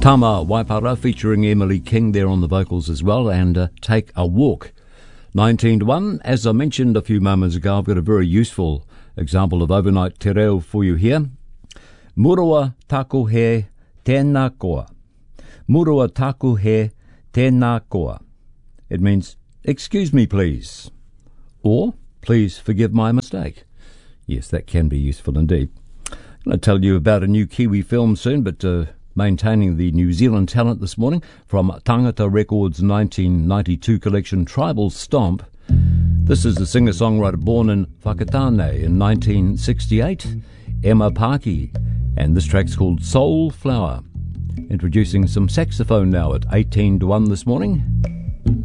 Tama Waipara featuring Emily King there on the vocals as well, and Take a Walk. 19-1. As I mentioned a few moments ago, I've got a very useful example of overnight te reo for you here. Murua taku he tēnā koa. Murua taku he tēnā koa. It means, excuse me please, or please forgive my mistake. Yes, that can be useful indeed. I'm going to tell you about a new Kiwi film soon, but maintaining the New Zealand talent this morning from Tangata Records' 1992 collection Tribal Stomp. This is the singer-songwriter born in Whakatane in 1968, Emma Paki, and this track's called Soul Flower. Introducing some saxophone now at 18-1 this morning.